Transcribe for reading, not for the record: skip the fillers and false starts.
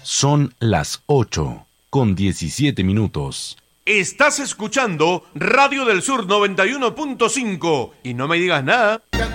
Son las 8:17. Estás escuchando Radio del Sur 91.5 y no me digas nada.